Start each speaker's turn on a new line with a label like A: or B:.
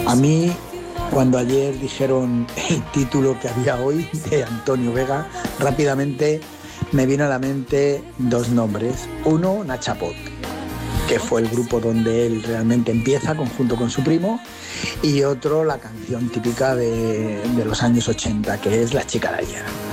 A: A mí, cuando ayer dijeron el título que había hoy de Antonio Vega, rápidamente me vino a la mente dos nombres. Uno, Nachapot, que fue el grupo donde él realmente empieza, conjunto con su primo, y otro, la canción típica de los años 80, que es La chica de ayer.